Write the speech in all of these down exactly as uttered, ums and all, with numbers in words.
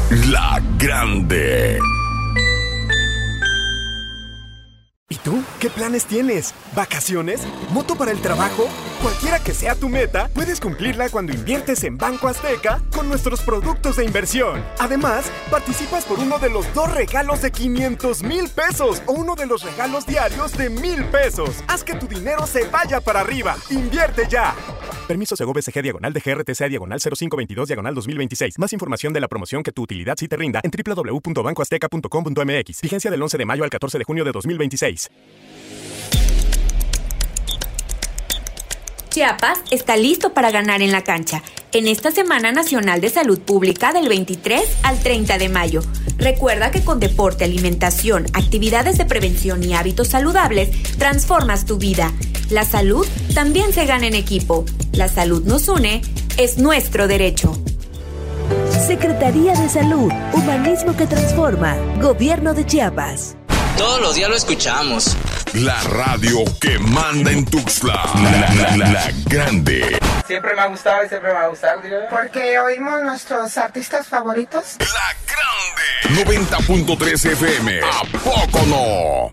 La Grande. ¿Y tú? ¿Qué planes tienes? ¿Vacaciones? ¿Moto para el trabajo? Cualquiera que sea tu meta, puedes cumplirla cuando inviertes en Banco Azteca con nuestros productos de inversión. Además, participas por uno de los dos regalos de quinientos mil pesos o uno de los regalos diarios de mil pesos. Haz que tu dinero se vaya para arriba. ¡Invierte ya! Permiso Segov S G diagonal de G R T C diagonal cero cinco veintidós diagonal dos mil veintiséis. Más información de la promoción que tu utilidad sí te rinda en doble u doble u doble u punto banco azteca punto com punto m x. Vigencia del once de mayo al catorce de junio de dos mil veintiséis. Chiapas está listo para ganar en la cancha en esta Semana Nacional de Salud Pública del veintitrés al treinta de mayo. Recuerda que con deporte, alimentación, actividades de prevención y hábitos saludables, transformas tu vida. La salud también se gana en equipo. La salud nos une, es nuestro derecho. Secretaría de Salud, Humanismo que Transforma, Gobierno de Chiapas. Todos los días lo escuchamos. La radio que manda en Tuxtla. La, la, la, la Grande. Siempre me ha gustado y siempre me va a gustar, digo. Porque oímos nuestros artistas favoritos. La Grande. noventa punto tres F M. ¿A poco no?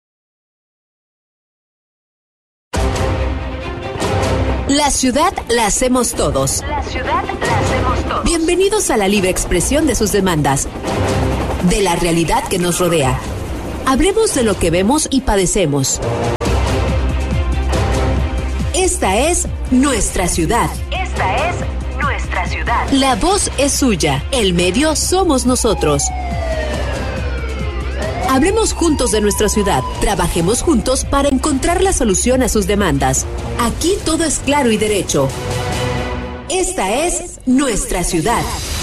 La ciudad la hacemos todos. La ciudad la hacemos todos. Bienvenidos a la libre expresión de sus demandas, de la realidad que nos rodea. Hablemos de lo que vemos y padecemos. Esta es nuestra ciudad. Esta es nuestra ciudad. La voz es suya, el medio somos nosotros. Hablemos juntos de nuestra ciudad, trabajemos juntos para encontrar la solución a sus demandas. Aquí todo es claro y derecho. Esta es nuestra ciudad.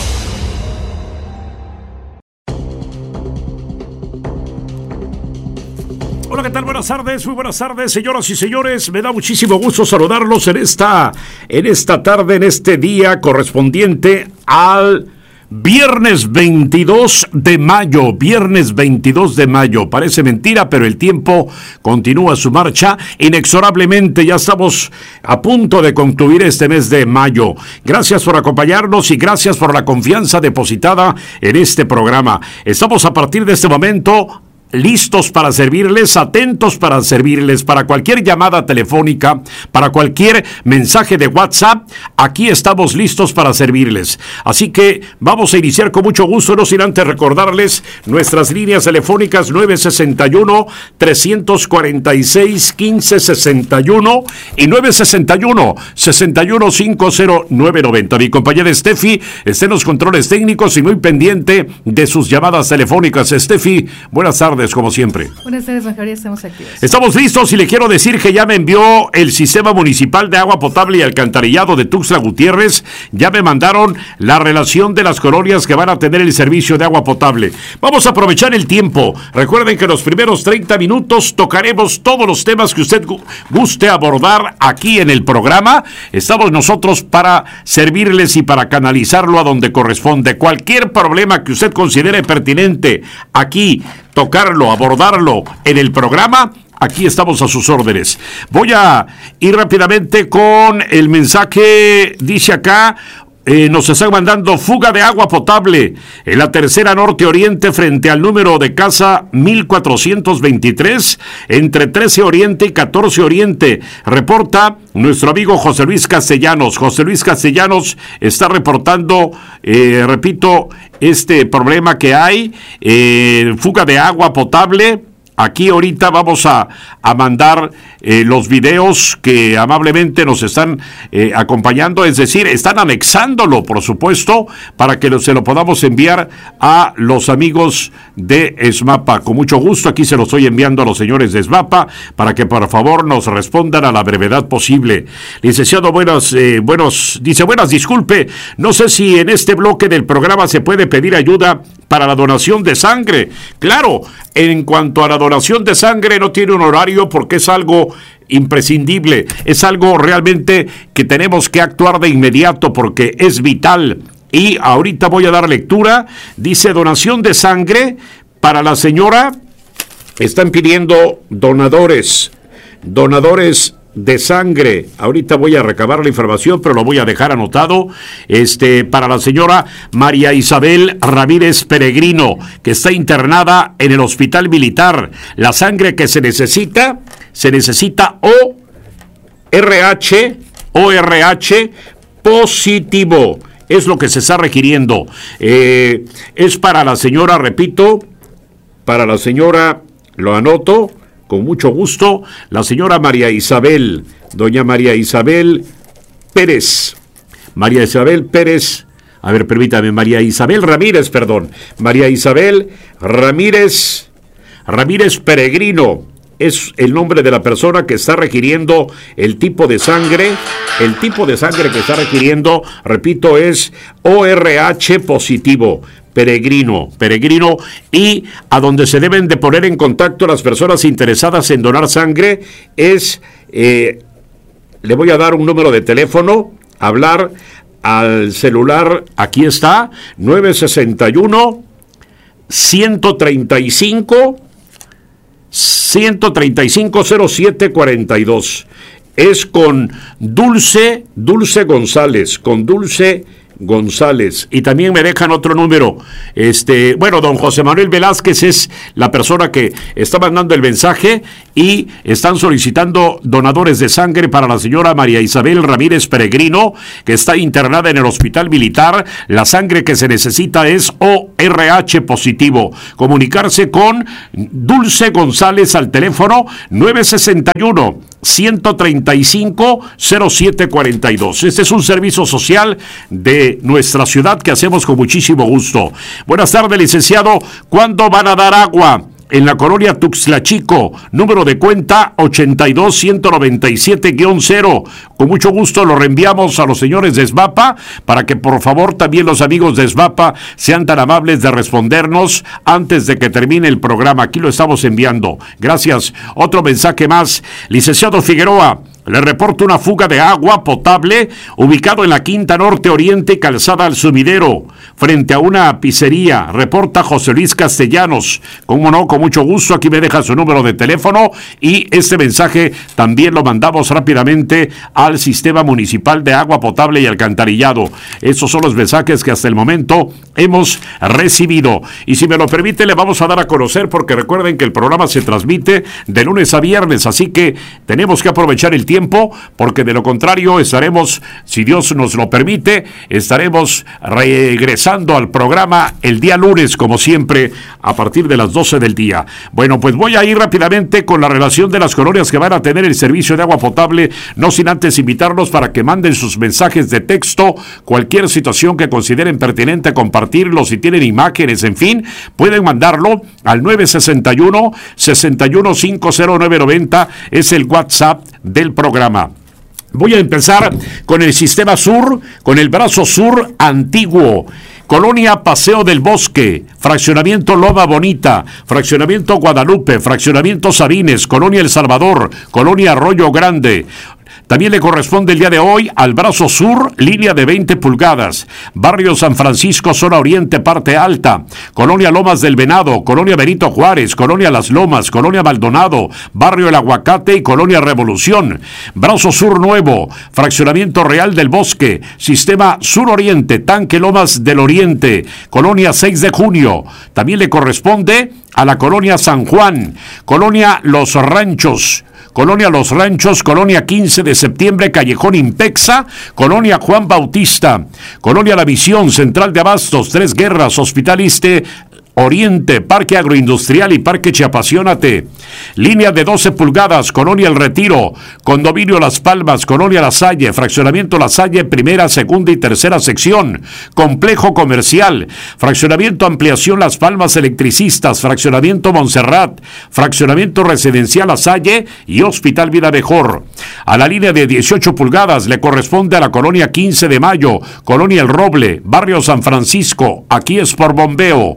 Hola, ¿qué tal? Buenas tardes, muy buenas tardes, señoras y señores. Me da muchísimo gusto saludarlos en esta, en esta tarde, en este día correspondiente al viernes veintidós de mayo, viernes veintidós de mayo. Parece mentira, pero el tiempo continúa su marcha inexorablemente. Ya estamos a punto de concluir este mes de mayo. Gracias por acompañarnos y gracias por la confianza depositada en este programa. Estamos a partir de este momento listos para servirles, atentos para servirles, para cualquier llamada telefónica, para cualquier mensaje de WhatsApp. Aquí estamos listos para servirles. Así que vamos a iniciar con mucho gusto, no sin antes recordarles nuestras líneas telefónicas nueve sesenta y uno, trescientos cuarenta y seis, quince sesenta y uno y nueve sesenta y uno, sesenta y uno, cincuenta, nueve noventa. Mi compañera Steffi está en los controles técnicos y muy pendiente de sus llamadas telefónicas. Steffi, buenas tardes. Como siempre. Buenas tardes, Juan Javier, estamos activos. Estamos listos y le quiero decir que ya me envió el Sistema Municipal de Agua Potable y Alcantarillado de Tuxtla Gutiérrez. Ya me mandaron la relación de las colonias que van a tener el servicio de agua potable. Vamos a aprovechar el tiempo. Recuerden que en los primeros treinta minutos tocaremos todos los temas que usted guste abordar aquí en el programa. Estamos nosotros para servirles y para canalizarlo a donde corresponde. Cualquier problema que usted considere pertinente aquí, tocarlo, abordarlo en el programa, aquí estamos a sus órdenes. Voy a ir rápidamente con el mensaje, dice acá, eh, nos están mandando fuga de agua potable en la tercera norte oriente frente al número de casa mil cuatrocientos veintitrés, entre trece oriente y catorce oriente. Reporta nuestro amigo José Luis Castellanos. José Luis Castellanos está reportando, eh, repito, este problema que hay, eh, fuga de agua potable. Aquí ahorita vamos a, a mandar eh, los videos que amablemente nos están eh, acompañando, es decir, están anexándolo, por supuesto, para que lo, se lo podamos enviar a los amigos de ESMAPA. Con mucho gusto, aquí se los estoy enviando a los señores de ESMAPA para que por favor nos respondan a la brevedad posible. Licenciado, buenos, eh, buenos, dice, buenas, disculpe, no sé si en este bloque del programa se puede pedir ayuda para la donación de sangre. Claro, en cuanto a la donación de sangre no tiene un horario porque es algo imprescindible, es algo realmente que tenemos que actuar de inmediato porque es vital. Y ahorita voy a dar lectura. Dice donación de sangre para la señora. Están pidiendo donadores, donadores de sangre. Ahorita voy a recabar la información, pero lo voy a dejar anotado. Este, para la señora María Isabel Ramírez Peregrino, que está internada en el Hospital Militar. La sangre que se necesita, se necesita O R H, O R H positivo. Es lo que se está requiriendo. Eh, es para la señora, repito, para la señora, lo anoto, con mucho gusto, la señora María Isabel, doña María Isabel Pérez, María Isabel Pérez, a ver, permítame, María Isabel Ramírez, perdón, María Isabel Ramírez, Ramírez Peregrino, es el nombre de la persona que está requiriendo el tipo de sangre, el tipo de sangre que está requiriendo, repito, es O R H positivo. Peregrino, peregrino, y a donde se deben de poner en contacto las personas interesadas en donar sangre es, eh, le voy a dar un número de teléfono, hablar al celular, aquí está, nueve sesenta y uno, ciento treinta y cinco, ciento treinta y cinco, cero siete cuarenta y dos. Es con Dulce, Dulce González, con Dulce González, y también me dejan otro número. Este, bueno, don José Manuel Velázquez es la persona que está mandando el mensaje y están solicitando donadores de sangre para la señora María Isabel Ramírez Peregrino, que está internada en el Hospital Militar. La sangre que se necesita es O R H positivo. Comunicarse con Dulce González al teléfono nueve sesenta y uno, ciento treinta y cinco, cero siete cuarenta y dos. Este es un servicio social de nuestra ciudad que hacemos con muchísimo gusto. Buenas tardes, licenciado. ¿Cuándo van a dar agua? En la colonia Tuxtla Chico, número de cuenta ochenta y dos, ciento noventa y siete guión cero. Con mucho gusto lo reenviamos a los señores de SBAPA para que por favor también los amigos de SBAPA sean tan amables de respondernos antes de que termine el programa. Aquí lo estamos enviando. Gracias. Otro mensaje más. Licenciado Figueroa, le reporto una fuga de agua potable ubicado en la Quinta Norte Oriente, Calzada al Sumidero, frente a una pizzería. Reporta José Luis Castellanos. Como no, con mucho gusto, aquí me deja su número de teléfono y este mensaje también lo mandamos rápidamente al Sistema Municipal de Agua Potable y Alcantarillado. Esos son los mensajes que hasta el momento hemos recibido. Y si me lo permite, le vamos a dar a conocer, porque recuerden que el programa se transmite de lunes a viernes, así que tenemos que aprovechar el tiempo tiempo, porque de lo contrario estaremos, si Dios nos lo permite, estaremos regresando al programa el día lunes, como siempre, a partir de las doce del día. Bueno, pues voy a ir rápidamente con la relación de las colonias que van a tener el servicio de agua potable, no sin antes invitarlos para que manden sus mensajes de texto, cualquier situación que consideren pertinente compartirlo, si tienen imágenes, en fin, pueden mandarlo al nueve sesenta y uno, sesenta y uno, cincuenta nueve noventa, es el WhatsApp del programa. programa. Voy a empezar con el sistema sur, con el brazo sur antiguo. Colonia Paseo del Bosque, fraccionamiento Loma Bonita, fraccionamiento Guadalupe, fraccionamiento Sabines, Colonia El Salvador, Colonia Arroyo Grande. También le corresponde el día de hoy al brazo sur, línea de veinte pulgadas, barrio San Francisco, zona oriente, parte alta, Colonia Lomas del Venado, Colonia Benito Juárez, Colonia Las Lomas, Colonia Maldonado, barrio El Aguacate y Colonia Revolución. Brazo sur nuevo, fraccionamiento Real del Bosque, sistema sur-oriente, tanque Lomas del Oriente, Colonia seis de junio. También le corresponde a la Colonia San Juan, Colonia Los Ranchos, Colonia Los Ranchos, Colonia quince de septiembre, Callejón Impexa, Colonia Juan Bautista, Colonia La Visión, Central de Abastos, Tres Guerras, Hospital Iste Oriente, Parque Agroindustrial y Parque Chiapasionate. Línea de doce pulgadas, Colonia El Retiro, Condominio Las Palmas, Colonia La Salle, Fraccionamiento La Salle, primera, segunda y tercera sección. Complejo Comercial, Fraccionamiento Ampliación Las Palmas Electricistas, Fraccionamiento Montserrat, Fraccionamiento Residencial La Salle y Hospital Vida Mejor. A la línea de dieciocho pulgadas le corresponde a la Colonia quince de mayo, Colonia El Roble, Barrio San Francisco, aquí es por bombeo.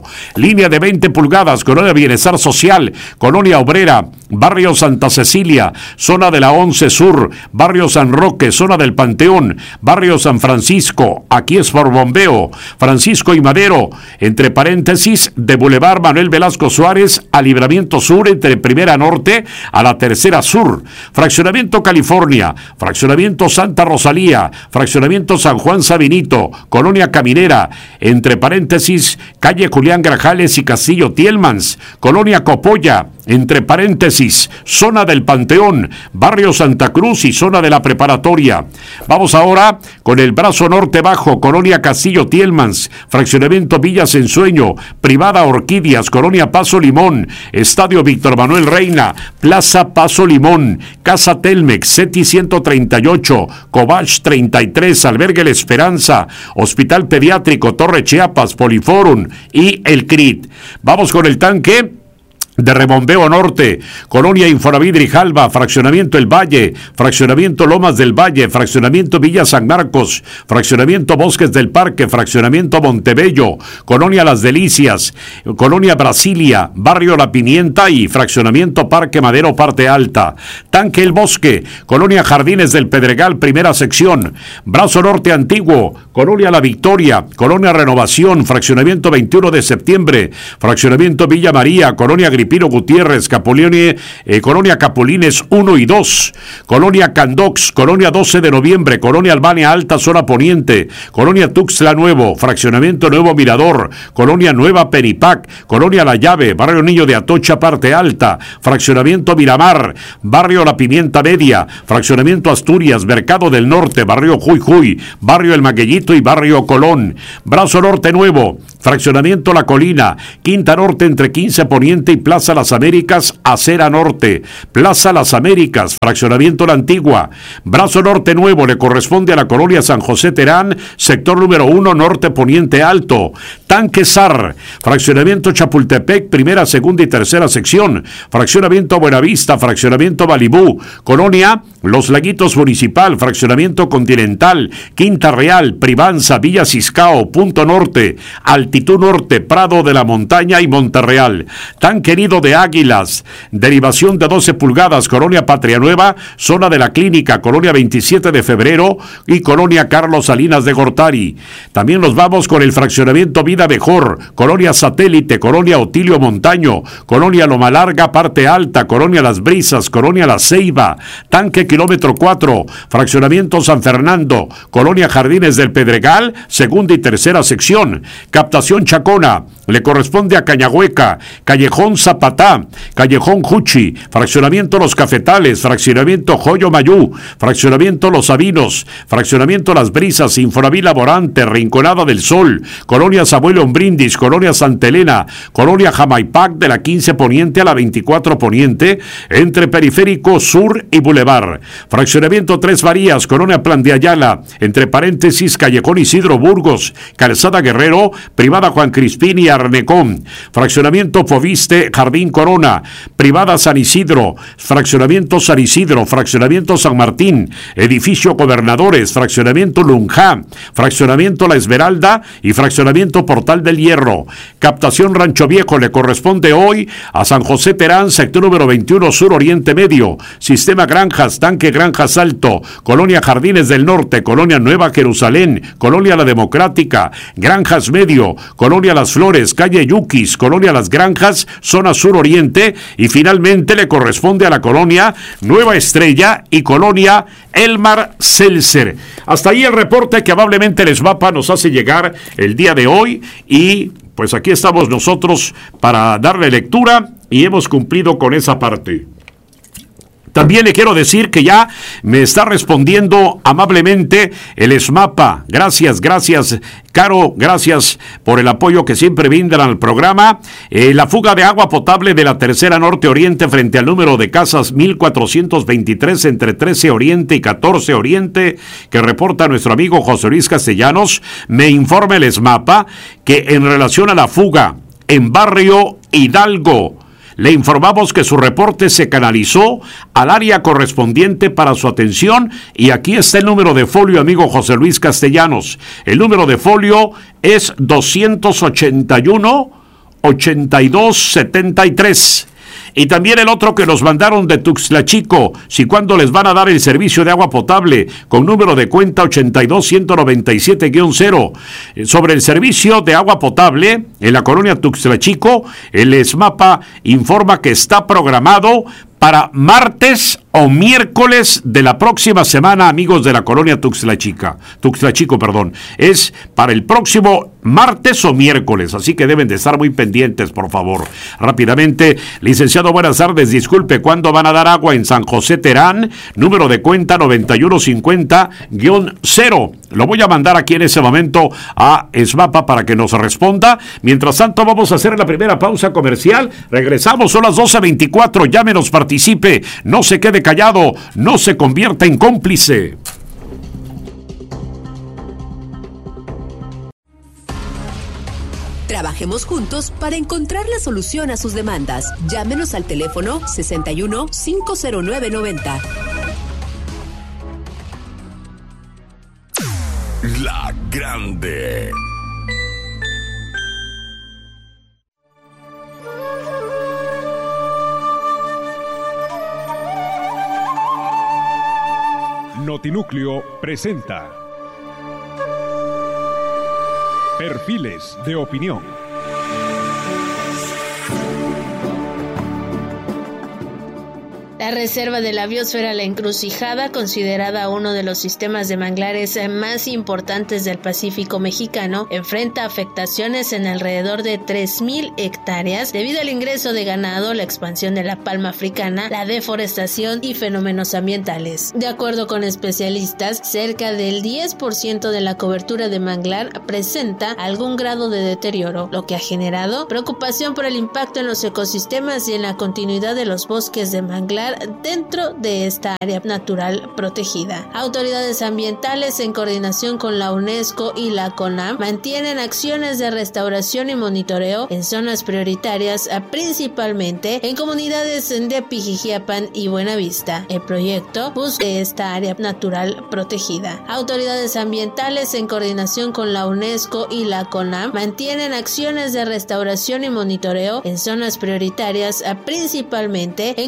línea de veinte pulgadas, Colonia Bienestar Social, Colonia Obrera, Barrio Santa Cecilia, zona de la once Sur, Barrio San Roque, zona del Panteón, Barrio San Francisco, aquí es por bombeo, Francisco y Madero, entre paréntesis, de Boulevard Manuel Velasco Suárez a Libramiento Sur, entre Primera Norte a la Tercera Sur, Fraccionamiento California, Fraccionamiento Santa Rosalía, Fraccionamiento San Juan Sabinito, Colonia Caminera, entre paréntesis, calle Julián Grajales y Castillo Tielmans, Colonia Copolla, entre paréntesis, zona del Panteón, Barrio Santa Cruz y zona de la Preparatoria. Vamos ahora con el brazo norte bajo, Colonia Castillo Tielmans, Fraccionamiento Villas Ensueño, Privada Orquídeas, Colonia Paso Limón, Estadio Víctor Manuel Reina, Plaza Paso Limón, Casa Telmex, CETI ciento treinta y ocho, Cobach treinta y tres, Albergue La Esperanza, Hospital Pediátrico, Torre Chiapas, Poliforum y el C R I T. Vamos con el tanque de Rebombeo Norte, Colonia Infonavit Grijalba, Fraccionamiento El Valle, Fraccionamiento Lomas del Valle, Fraccionamiento Villa San Marcos, Fraccionamiento Bosques del Parque, Fraccionamiento Montebello, Colonia Las Delicias, Colonia Brasilia, Barrio La Pimienta y Fraccionamiento Parque Madero Parte Alta, Tanque El Bosque, Colonia Jardines del Pedregal, Primera Sección, Brazo Norte Antiguo, Colonia La Victoria, Colonia Renovación, Fraccionamiento veintiuno de septiembre, Fraccionamiento Villa María, Colonia Gripino Gutiérrez, Capolini, eh, Colonia Capulines uno y dos, Colonia Candox, Colonia doce de noviembre, Colonia Albania Alta, Zona Poniente, Colonia Tuxtla Nuevo, Fraccionamiento Nuevo Mirador, Colonia Nueva Peripac, Colonia La Llave, Barrio Niño de Atocha Parte Alta, Fraccionamiento Miramar, Barrio La Pimienta Media, Fraccionamiento Asturias, Mercado del Norte, Barrio Juy Juy, Barrio El Maguellito y Barrio Colón, Brazo Norte Nuevo, Fraccionamiento La Colina, Quinta Norte entre quince Poniente y Plaza Las Américas, Acera Norte, Plaza Las Américas, Fraccionamiento La Antigua, Brazo Norte Nuevo le corresponde a la Colonia San José Terán, sector número uno, Norte Poniente Alto, Tanque Sar, Fraccionamiento Chapultepec, primera, segunda y tercera sección, Fraccionamiento Buenavista, Fraccionamiento Balibú, Colonia Los Laguitos Municipal, Fraccionamiento Continental, Quinta Real, Privanza, Villa Ciscao, Punto Norte, Altitud Norte, Prado de la Montaña y Monterreal, Tanque Nido de Águilas, derivación de doce pulgadas, Colonia Patria Nueva, zona de la Clínica, Colonia veintisiete de febrero y Colonia Carlos Salinas de Gortari. También nos vamos con el Fraccionamiento Vida Mejor, Colonia Satélite, Colonia Otilio Montaño, Colonia Loma Larga, Parte Alta, Colonia Las Brisas, Colonia La Ceiba, Tanque Kilómetro cuatro, Fraccionamiento San Fernando, Colonia Jardines del Pedregal, segunda y tercera sección, Captación Chacona, le corresponde a Cañahueca, Callejón Zapatá, Callejón Juchi, Fraccionamiento Los Cafetales, Fraccionamiento Joyo Mayú, Fraccionamiento Los Sabinos, Fraccionamiento Las Brisas, Infonavit Laborante, Rinconada del Sol, Colonia Samuel Ombrindis, Colonia Santa Elena, Colonia Jamaipac de la quince Poniente a la veinticuatro Poniente, entre Periférico Sur y Boulevard, Fraccionamiento Tres Varías, Colonia Plan de Ayala, entre paréntesis Callejón Isidro Burgos, Calzada Guerrero, Privada Juan Crispín y Arnecón, Fraccionamiento Foviste, Jardín Corona, Privada San Isidro, Fraccionamiento San Isidro, Fraccionamiento San Martín, Edificio Gobernadores, Fraccionamiento Lunjá, Fraccionamiento La Esmeralda y Fraccionamiento Portal del Hierro. Captación Rancho Viejo le corresponde hoy a San José Terán, sector número veintiuno Sur Oriente Medio, Sistema Granjas, Tanque Granjas Alto, Colonia Jardines del Norte, Colonia Nueva Jerusalén, Colonia La Democrática, Granjas Medio, Colonia Las Flores, Calle Yuquis, Colonia Las Granjas, zona Sur Oriente, y finalmente le corresponde a la Colonia Nueva Estrella y Colonia Elmar Seltzer. Hasta ahí el reporte que amablemente el ESMAPA nos hace llegar el día de hoy, y pues aquí estamos nosotros para darle lectura y hemos cumplido con esa parte. También le quiero decir que ya me está respondiendo amablemente el ESMAPA. Gracias, gracias, Caro, gracias por el apoyo que siempre brindan al programa. Eh, la fuga de agua potable de la Tercera Norte Oriente frente al número de casas mil cuatrocientos veintitrés entre trece Oriente y catorce Oriente, que reporta nuestro amigo José Luis Castellanos, me informa el ESMAPA que en relación a la fuga en Barrio Hidalgo, le informamos que su reporte se canalizó al área correspondiente para su atención, y aquí está el número de folio, amigo José Luis Castellanos. El número de folio es doscientos ochenta y uno ochenta y dos setenta y tres. Y también el otro que nos mandaron de Tuxtla Chico, si cuándo les van a dar el servicio de agua potable, con número de cuenta ochenta y dos ciento noventa y siete guión cero. Sobre el servicio de agua potable en la colonia Tuxtla Chico, el ESMAPA informa que está programado para martes o miércoles de la próxima semana, amigos de la colonia Tuxtla Chica, Tuxtla Chico, perdón. Es para el próximo martes o miércoles, así que deben de estar muy pendientes, por favor. Rápidamente, licenciado, buenas tardes, disculpe, ¿cuándo van a dar agua en San José Terán? Número de cuenta noventa y uno cincuenta guión cero. Lo voy a mandar aquí en ese momento a ESMAPA para que nos responda. Mientras tanto, vamos a hacer la primera pausa comercial. Regresamos, son las doce veinticuatro, llámenos, participe, no se quede callado, no se convierta en cómplice. Trabajemos juntos para encontrar la solución a sus demandas. Llámenos al teléfono sesenta y uno, cinco cero nueve, noventa. La Grande. Notinúcleo presenta Perfiles de Opinión. La reserva de la biosfera La Encrucijada, considerada uno de los sistemas de manglares más importantes del Pacífico mexicano, enfrenta afectaciones en alrededor de tres mil hectáreas debido al ingreso de ganado, la expansión de la palma africana, la deforestación y fenómenos ambientales. De acuerdo con especialistas, cerca del diez por ciento de la cobertura de manglar presenta algún grado de deterioro, lo que ha generado preocupación por el impacto en los ecosistemas y en la continuidad de los bosques de manglar dentro de esta área natural protegida. Autoridades ambientales, en coordinación con la UNESCO y la CONAM, mantienen acciones de restauración y monitoreo en zonas prioritarias, principalmente en comunidades de Pijijiapan y Buenavista. El proyecto busca esta área natural protegida. Autoridades ambientales, en coordinación con la UNESCO y la CONAM, mantienen acciones de restauración y monitoreo en zonas prioritarias, principalmente en